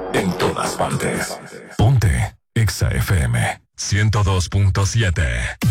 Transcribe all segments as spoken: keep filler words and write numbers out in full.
En todas partes. Ponte Exa F M ciento dos punto siete.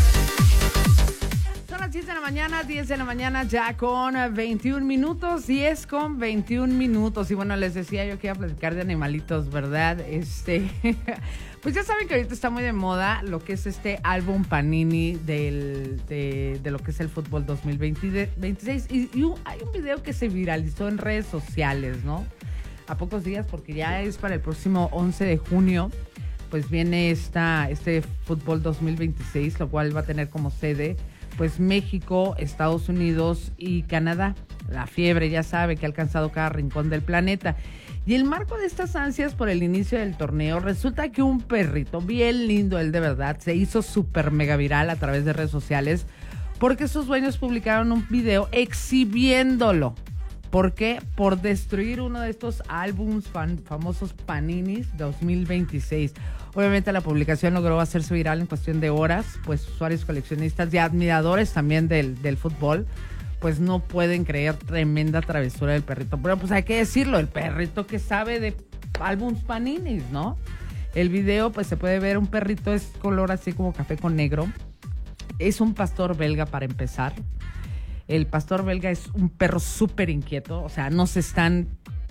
Son las diez de la mañana, diez de la mañana ya con veintiún minutos, diez con veintiún minutos. Y bueno, les decía yo que iba a platicar de animalitos, ¿verdad? Este, pues ya saben que ahorita está muy de moda lo que es este álbum Panini del, de, de lo que es el fútbol dos mil veintiséis. Y, y un, hay un video que se viralizó en redes sociales, ¿no? A pocos días, porque ya es para el próximo once de junio, pues viene esta, este fútbol dos mil veintiséis, lo cual va a tener como sede pues México, Estados Unidos y Canadá. La fiebre ya sabe que ha alcanzado cada rincón del planeta. Y el marco de estas ansias por el inicio del torneo, resulta que un perrito bien lindo, él de verdad, se hizo súper mega viral a través de redes sociales porque sus dueños publicaron un video exhibiéndolo. ¿Por qué? Por destruir uno de estos álbums fan, famosos Paninis dos mil veintiséis. Obviamente la publicación logró hacerse viral en cuestión de horas, pues usuarios, coleccionistas y admiradores también del, del fútbol, pues no pueden creer tremenda travesura del perrito. Pero pues hay que decirlo, el perrito que sabe de álbums Paninis, ¿no? El video pues se puede ver, un perrito es color así como café con negro. Es un pastor belga para empezar. El pastor belga es un perro súper inquieto, o sea, no se están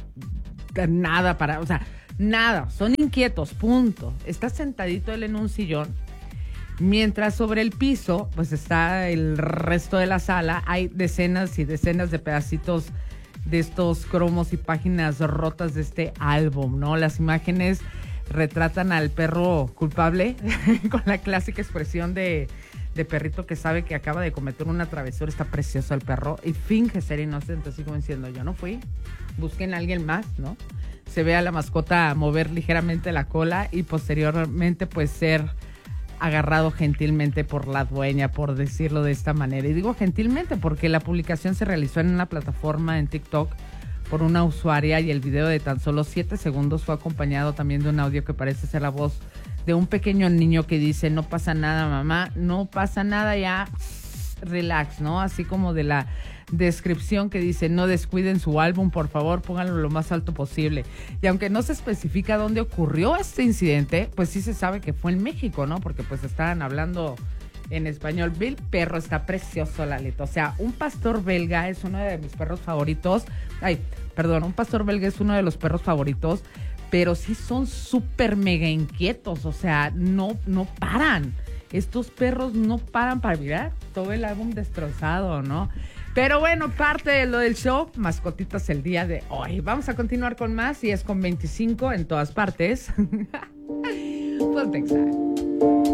nada para, o sea, nada, son inquietos, punto. Está sentadito él en un sillón, mientras sobre el piso, pues está el resto de la sala, hay decenas y decenas de pedacitos de estos cromos y páginas rotas de este álbum, ¿no? Las imágenes retratan al perro culpable con la clásica expresión de... de perrito que sabe que acaba de cometer una travesura. Está precioso el perro y finge ser inocente, así como diciendo, yo no fui, busquen a alguien más, ¿no? Se ve a la mascota mover ligeramente la cola y posteriormente pues ser agarrado gentilmente por la dueña, por decirlo de esta manera. Y digo gentilmente porque la publicación se realizó en una plataforma en TikTok por una usuaria y el video de tan solo siete segundos fue acompañado también de un audio que parece ser la voz de un pequeño niño que dice, no pasa nada, mamá, no pasa nada, ya, relax, ¿no? Así como de la descripción que dice, no descuiden su álbum, por favor, pónganlo lo más alto posible. Y aunque no se especifica dónde ocurrió este incidente, pues sí se sabe que fue en México, ¿no? Porque pues estaban hablando en español. El perro está precioso, Lalito. O sea, un pastor belga es uno de mis perros favoritos. Ay, perdón, un pastor belga es uno de los perros favoritos, pero sí son súper mega inquietos, o sea, no, no paran. Estos perros no paran para mirar todo el álbum destrozado, ¿no? Pero bueno, parte de lo del show, mascotitas el día de hoy. Vamos a continuar con más y es con veinticinco en todas partes. Pues Texas.